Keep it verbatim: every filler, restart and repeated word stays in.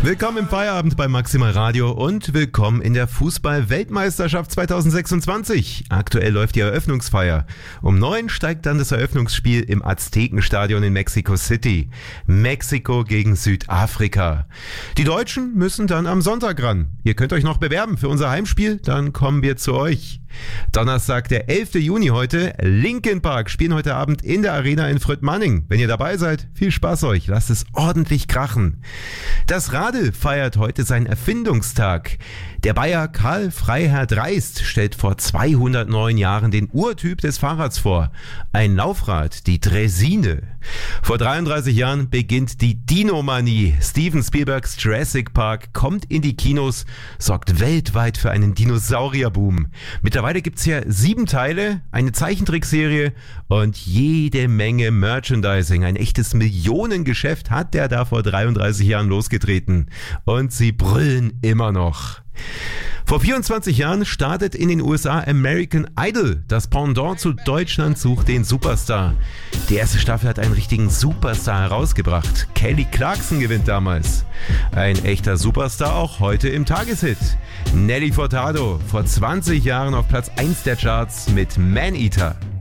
Willkommen im Feierabend bei Maximal Radio und willkommen in der Fußball-Weltmeisterschaft zwanzig sechsundzwanzig. Aktuell läuft die Eröffnungsfeier. Um neun steigt dann das Eröffnungsspiel im Aztekenstadion in Mexico City. Mexiko gegen Südafrika. Die Deutschen müssen dann am Sonntag ran. Ihr könnt euch noch bewerben für unser Heimspiel, dann kommen wir zu euch. Donnerstag, der elfter Juni heute. Linkin Park spielen heute Abend in der Arena in Fröttmanning. Wenn ihr dabei seid, viel Spaß euch. Lasst es ordentlich krachen. Das Radl feiert heute seinen Erfindungstag. Der Bayer Karl Freiherr Dreist stellt vor zweihundertneun Jahren den Urtyp des Fahrrads vor. Ein Laufrad, die Draisine. Vor dreiunddreißig Jahren beginnt die Dinomanie. Steven Spielbergs Jurassic Park kommt in die Kinos, sorgt weltweit für einen Dinosaurierboom. Mittlerweile gibt's ja sieben Teile, eine Zeichentrickserie und jede Menge Merchandising. Ein echtes Millionengeschäft hat der da vor dreiunddreißig Jahren losgetreten. Und sie brüllen immer noch. Vor vierundzwanzig Jahren startet in den U S A American Idol. Das Pendant zu Deutschland sucht den Superstar. Die erste Staffel hat einen richtigen Superstar herausgebracht. Kelly Clarkson gewinnt damals. Ein echter Superstar auch heute im Tageshit. Nelly Furtado, vor zwanzig Jahren auf Platz eins der Charts mit Man-Eater.